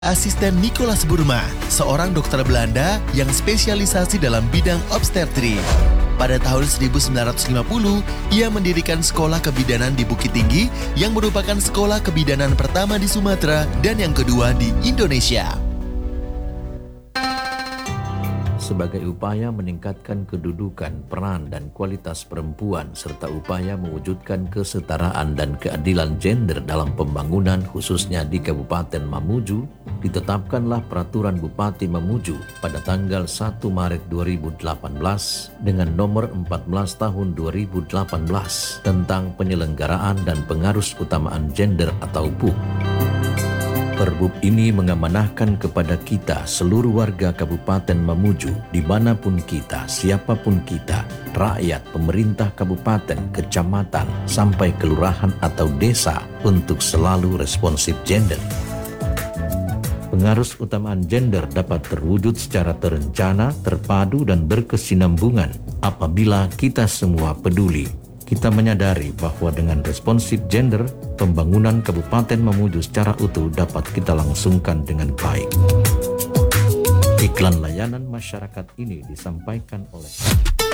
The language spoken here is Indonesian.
Asisten Nicholas Burma, seorang dokter Belanda yang spesialisasi dalam bidang obstetri. Pada tahun 1950, ia mendirikan sekolah kebidanan di Bukit Tinggi yang merupakan sekolah kebidanan pertama di Sumatera dan yang kedua di Indonesia. Sebagai upaya meningkatkan kedudukan, peran, dan kualitas perempuan serta upaya mewujudkan kesetaraan dan keadilan gender dalam pembangunan khususnya di Kabupaten Mamuju, ditetapkanlah Peraturan Bupati Mamuju pada tanggal 1 Maret 2018 dengan nomor 14 tahun 2018 tentang penyelenggaraan dan pengarus utamaan gender atau PUG. Perbub ini mengamanahkan kepada kita seluruh warga Kabupaten Mamuju, dimanapun kita, siapapun kita, rakyat, pemerintah kabupaten, kecamatan, sampai kelurahan atau desa untuk selalu responsif gender. Pengarus utamaan gender dapat terwujud secara terencana, terpadu, dan berkesinambungan apabila kita semua peduli. Kita menyadari bahwa dengan responsif gender, pembangunan Kabupaten Mamuju secara utuh dapat kita langsungkan dengan baik. Iklan layanan masyarakat ini disampaikan oleh